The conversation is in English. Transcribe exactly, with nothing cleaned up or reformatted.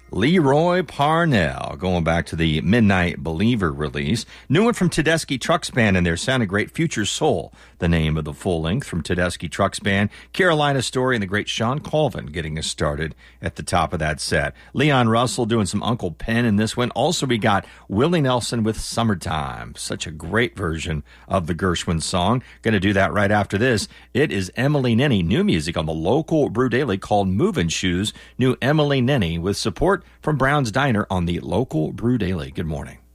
Leroy Parnell, going back to the Midnight Believer release. New one from Tedeschi Trucks Band and their Sounding Great Future Soul, the name of the full length from Tedeschi Trucks Band. Carolina Story and the great Sean Colvin getting us started at the top of that set. Leon Russell doing some Uncle Pen in this one. Also, we got Willie Nelson with Summertime. Such a great version of the Gershwin song. Going to do that right after this. It is Emily Nenny, new music on the local Brew Daily called Movin' Shoes. New Emily Nenny with support from Brown's Diner on the local Brew Daily. Good morning.